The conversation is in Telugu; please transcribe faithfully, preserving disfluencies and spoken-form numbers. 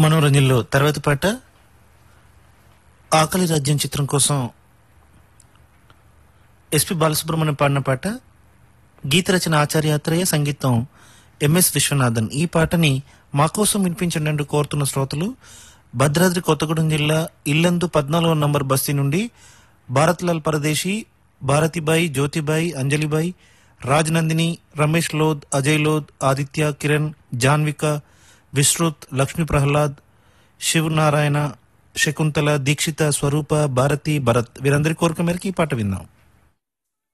మనోరంజన్లో తర్వాతి పాట ఆకలి రాజ్యం చిత్రం కోసం ఎస్పి బాలసుబ్రహ్మణ్యం పాడిన పాట. గీత రచన ఆచార్యాత్రేయ, సంగీతం ఎంఎస్ విశ్వనాథన్. ఈ పాటని మా కోసం వినిపించండి అంటూ కోరుతున్న శ్రోతలు భద్రాద్రి కొత్తగూడెం జిల్లా ఇల్లందు పద్నాలుగో నంబర్ బస్తీ నుండి భారత్లాల్ పరదేశీ, భారతిబాయి, జ్యోతిబాయి, అంజలిబాయి, రాజ్నందిని, రమేష్ లోద్, అజయ్ లోద్, ఆదిత్య, కిరణ్, జాన్విక, విశ్రుత్, లక్ష్మీ ప్రహ్లాద్, శివ్ నారాయణ, శకుంతల, దీక్షిత, స్వరూప, భారతి, భరత్ వీరందరి కోరిక మేరకు ఈ పాట విందాం.